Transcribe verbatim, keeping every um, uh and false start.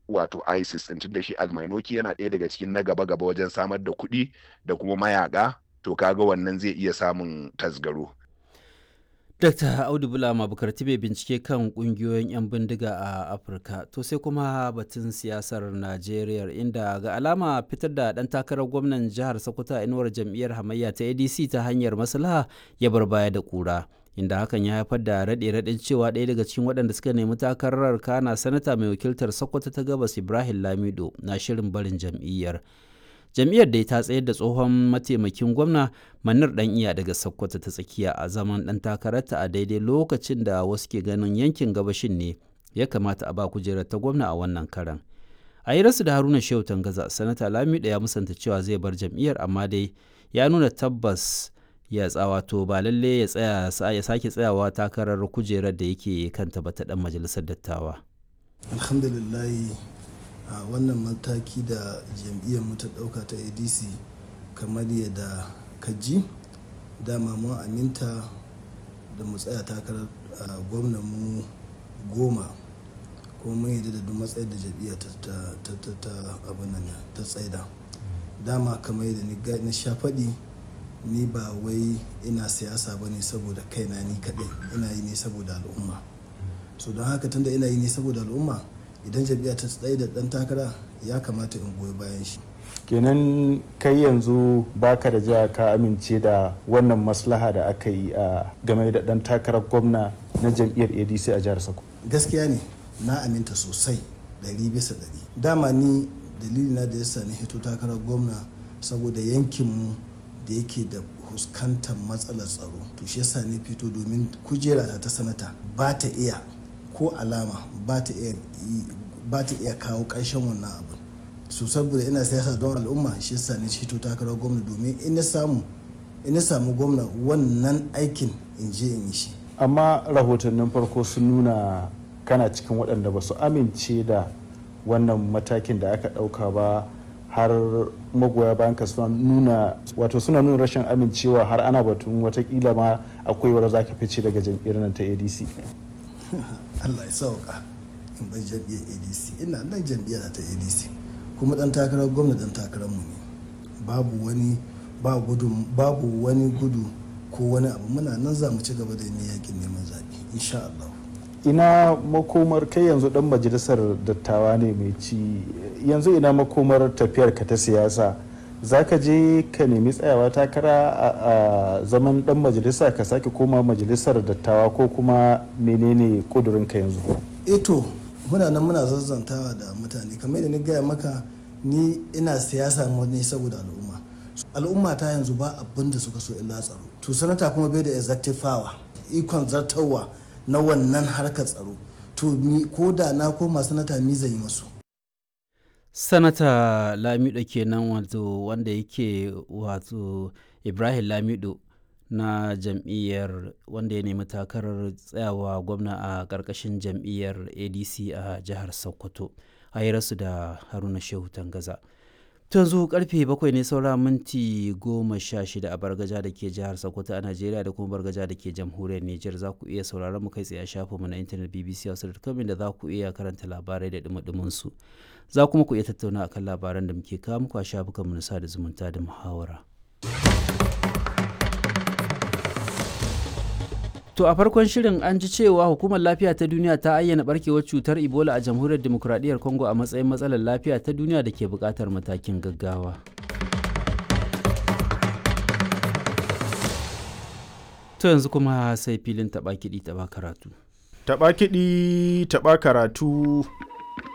wato ISIS ɗin, tunda shi Almainoki yana ɗaya daga cikin na gaba-gaba wajen samar da kuɗi da kuma mayaƙa, to kaga wannan zai iya samun tasgaro. Dakta Audu Bulama Bukarti mai bincike kan kungiyoyin 'yan bindiga a Afirka. To sai kuma batun siyasar Najeriya, inda ga alama fitar da ɗan takarar gwamnan jihar Sokoto a inuwar jam'iyyar hamayya ta A D C ta hanyar maslaha ya bar baya da ƙura, inda hakan ya haifar da raɗe-raɗin cewa ɗaya daga cikin waɗanda suka nemi takarar kana sanata mai wakiltar Sokoto ta Gabas Ibrahim Lamido na shirin barin jam'iyyar. Jam'iyyar dai ta tsayar da tsohon mataimakin gwamna Manir Ɗan'iya daga Sokoto ta tsakiya a zaman ɗan takararta a daidai lokacin da wasu ke ganin yankin gabashin ne ya kamata a ba kujerar ta gwamna a wannan karan. A yi rasu da Haruna Shehu Tangaza, sanata Lamido ya musanta cewa zai bar jam'iyyar, amma dai ya nuna tabbas ya tsawato ba lalle ya tsaya ya sake tsayawa takarar kujerar da yake kanta ba ta ɗan majalisar dattawa. Alhamdulillah, a wannan mataki da jam'iyyar mu ta dauka ta A D C, kamar yadda kaji dama mun aminta da mu tsaya takarar gwamnan mu goma, kuma mun yadda da duk matsayar da jam'iyyar ta abin nan ta tsaida. Dama kamar yadda na sha faɗi, ni ba wai ina siyasa ba ne saboda kaina ni kaɗai, ina yi ne saboda al'umma. So don haka tunda ina yi ne saboda al'umma, idan jam'iyya ta tsaye da dan takara ya kamata in goyi bayan shi. Kenan kai yanzu baka da jiha ka amince da wannan maslaha da aka yi a game da dan takarar gwamna na jam'iyyar A D C a jihar Sokoto? Gaskiya ne, na aminta sosai ɗari bisa ɗari. Dama ni dalilina da yasa na hito takarar gwamna saboda yankinmu da yake da fuskantar matsalar tsaro, to shi yasa ne fito domin kujera ta sanata ba ta iya ko alama ba ta iya kawo ƙarshen wannan abu. So saboda ina siyasa don al'umma, shi yasa ne fito takarar gwamna domin in na samu in na samu gwamna wannan aikin in je in yi shi. Amma rahotannin farko sun nuna kana cikin waɗanda ba su amince da wannan matakin da aka ɗauka ba, har magoya bayan ka suna nuna wato suna nuna rashin amincewa, har ana batun watakila ma akwai wadda za ka fice daga jam'iyyar nan ta A D C. Allah ya sauka in bai jam'iyyar A D C, ina nan jam'iyyar ta A D C, kuma dan takarar gwamna dan takarar mu ne. Babu wani ba gudu babu wani gudu ko wani abu, muna nan za mu ci gaba da yin yakin neman zaɓe insha Allah. Ina makomar kai yanzu dan majalisar dattawa ne mai ci, yanzu ina makomar tafiyar ka ta siyasa? Za ka je ka nemi tsayawa takara a zaman dan majalisa ka sake koma majalisar dattawa, ko kuma menene kudurin ka yanzu? Eto muna nan muna zazzantawa da mutane, kamar yadda ni gaya maka, ni ina siyasa ne saboda al'umma. Al'umma ta yanzu ba abin da suka so illa tsaro, to sanata kuma bai da executive power, ikon zartarwa na wannan harkar tsaro, to ni ko da na koma sanata mi zai yi masu. Sanata Lamido kenan, wato wanda yake wato Ibrahim Lamido na jam'iyyar wanda ya nemi takarar tsayawa gwamna a ƙarƙashin jam'iyyar A D C a jihar Sokoto. A yi rasu da Haruna Shehu Tangaza. Yanzu karfe bakwai ne saura minti goma sha shida a Bargaja da ke jihar Sokoto a Najeriya da kuma Bargaja da ke jamhuriyar Nijar. Za ku iya sauraron mu kai tsaye a shafinmu na intanet b b c hausa dot com, da za ku iya karanta labarai da dumudumin su. Za kuma ku iya tattauna akan labaran da muke kawo muku a shafukanmu na sada zumunta da muhawara. To a farkon shirin an ji cewa Hukumar Lafiya ta Duniya ta ayyana barkewar cutar Ebola a Jamhuriyar Dimokuraɗiyyar Congo a matsayin matsalar lafiya ta duniya da ke buƙatar matakin gaggawa. To yanzu kuma sai filin taɓa kiɗi taɓa karatu. Taɓa kiɗi taɓa karatu.